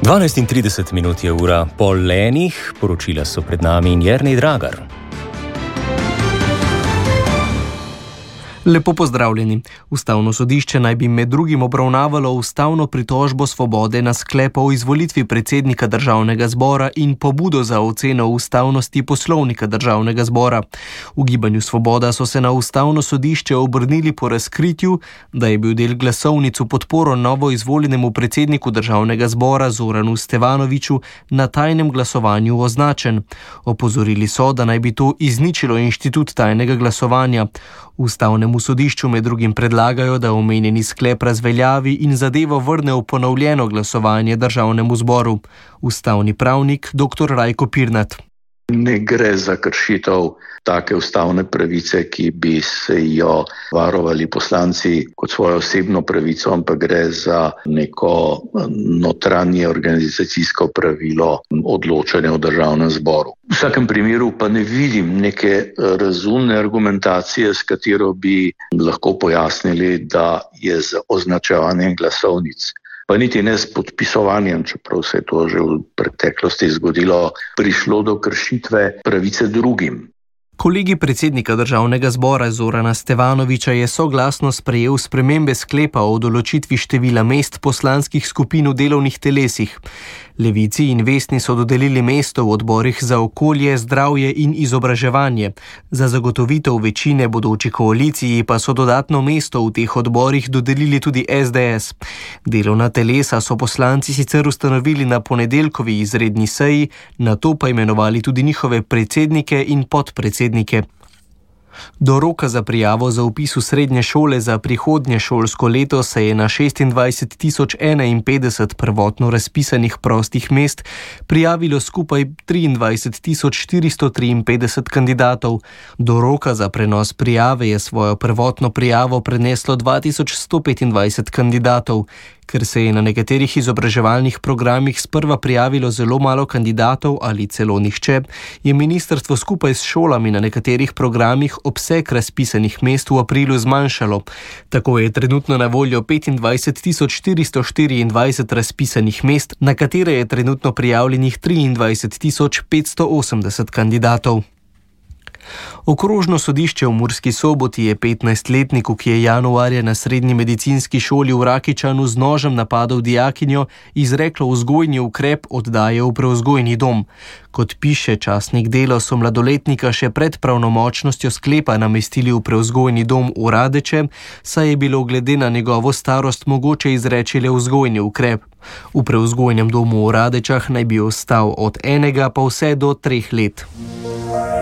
12:30 je ura pol enih, poročila so pred nami in Jernej Dragar. Lepo pozdravljeni. Ustavno sodišče naj bi med drugim obravnavalo ustavno pritožbo Svobode na sklep o izvolitvi predsednika Državnega zbora in pobudo za oceno ustavnosti poslovnika Državnega zbora. V Gibanju Svoboda so se na ustavno sodišče obrnili po razkritju, da je bil del glasovnic v podporo novo izvoljenemu predsedniku Državnega zbora Zoranu Stevanoviću na tajnem glasovanju označen. Opozorili so, da naj bi to izničilo inštitut tajnega glasovanja. Ustavnemu sodišču med drugim predlagajo, da omenjeni sklep razveljavi in zadevo vrne v ponovljeno glasovanje Državnemu zboru. Ustavni pravnik dr. Rajko Pirnat. Ne gre za kršitev take ustavne pravice, ki bi se jo varovali poslanci kot svojo osebno pravico, ampak gre za neko notranje organizacijsko pravilo odločanja v Državnem zboru. V vsakem primeru pa ne vidim neke razumne argumentacije, s katero bi lahko pojasnili, da je z označevanjem glasovnic, pa niti ne s podpisovanjem, čeprav se je to že v preteklosti zgodilo, prišlo do kršitve pravice drugim. Kolegij predsednika Državnega zbora Zorana Stevanovića je soglasno sprejel spremembe sklepa o določitvi števila mest poslanskih skupin v delovnih telesih. Levici in Vesni so dodelili mesto v odborih za okolje, zdravje in izobraževanje. Za zagotovitev večine bodoči koaliciji pa so dodatno mesto v teh odborih dodelili tudi SDS. Delovna telesa so poslanci sicer ustanovili na ponedeljkovi izredni seji, nato pa imenovali tudi njihove predsednike in podpredsednike. Do roka za prijavo za vpis v srednje šole za prihodnje šolsko leto se je na 26.051 prvotno razpisanih prostih mest prijavilo skupaj 23.453 kandidatov. Do roka za prenos prijave je svojo prvotno prijavo preneslo 2125 kandidatov. Ker se je na nekaterih izobraževalnih programih sprva prijavilo zelo malo kandidatov ali celo nihče, je ministrstvo skupaj s šolami na nekaterih programih obseg razpisanih mest v aprilu zmanjšalo. Tako je trenutno na voljo 25.424 razpisanih mest, na katere je trenutno prijavljenih 23.580 kandidatov. Okrožno sodišče v Murski Soboti je 15-letniku, ki je januarja na srednji medicinski šoli v Rakičanu z nožem napadel dijakinjo, izreklo vzgojni ukrep oddaje v prevzgojni dom. Kot piše časnik Delo, so mladoletnika še pred pravnomočnostjo sklepa namestili v prevzgojni dom v Radeče, saj je bilo glede na njegovo starost mogoče izreči le vzgojni ukrep. V prevzgojnem domu v Radečah naj bi ostal od 1 pa vse do 3 let.